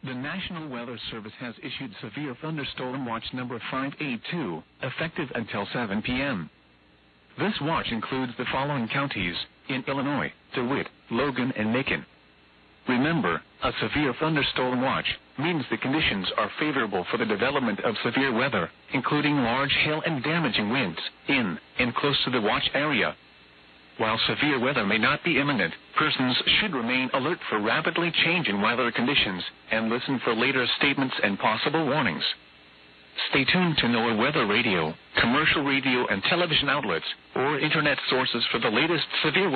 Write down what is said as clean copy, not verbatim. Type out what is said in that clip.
The National Weather Service has issued Severe Thunderstorm Watch number 582, effective until 7 p.m. This watch includes the following counties in Illinois: DeWitt, Logan, and Macon. Remember, a severe thunderstorm watch means the conditions are favorable for the development of severe weather, including large hail and damaging winds, in and close to the watch area. While severe weather may not be imminent, persons should remain alert for rapidly changing weather conditions and listen for later statements and possible warnings. Stay tuned to NOAA Weather Radio, commercial radio and television outlets, or internet sources for the latest severe weather.